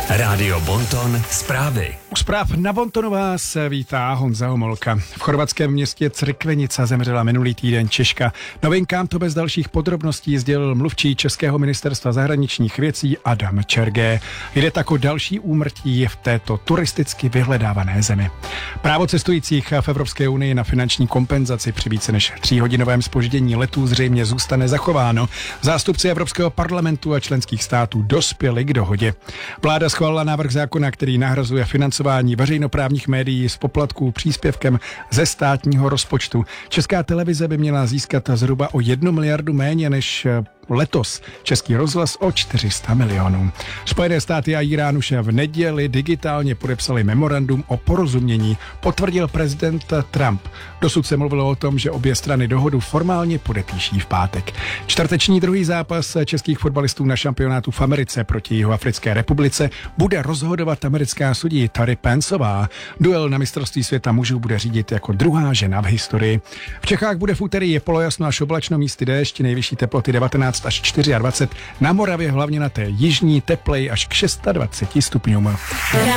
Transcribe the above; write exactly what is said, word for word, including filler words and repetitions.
Rádio Bonton zprávy. U zpráv na Bontonu vás vítá Honza Homolka. V chorvatském městě Crikvenica zemřela minulý týden Češka. Novinkám to bez dalších podrobností sdělil mluvčí Českého ministerstva zahraničních věcí Adam Čergé. Jde tak o další úmrtí v této turisticky vyhledávané zemi. Právo cestujících v Evropské unii na finanční kompenzaci při více než tříhodinovém zpoždění letů zřejmě zůstane zachováno. Zástupci Evropského parlamentu a členských států dospěli k dohodě. Vláda schválila návrh zákona, který nahrazuje financování veřejnoprávních médií z poplatků příspěvkem ze státního rozpočtu. Česká televize by měla získat zhruba o jednu miliardu méně než letos. Český rozhlas o čtyři sta milionů. Spojené státy a Irán už v neděli digitálně podepsali memorandum o porozumění, potvrdil prezident Trump. Dosud se mluvilo o tom, že obě strany dohodu formálně podepíší v pátek. Čtvrteční druhý zápas českých fotbalistů na šampionátu v Americe proti Jihoafrické republice bude rozhodovat americká sudí Tari Pensová. Duel na mistrovství světa mužů bude řídit jako druhá žena v historii. V Čechách bude v úterý polojasno až oblačno, místy déšť, nejvyšší teploty devatenáct až dvacet čtyři. Na Moravě hlavně na té jižní teplej až k dvaceti šesti stupňům.